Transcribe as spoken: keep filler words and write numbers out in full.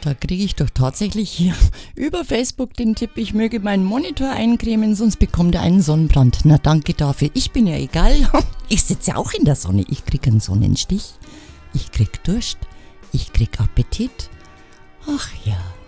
Da kriege ich doch tatsächlich hier über Facebook den Tipp, ich möge meinen Monitor eincremen, sonst bekommt er einen Sonnenbrand. Na danke dafür. Ich bin ja egal. Ich sitze auch in der Sonne. Ich kriege einen Sonnenstich. Ich krieg Durst. Ich krieg Appetit. Ach ja.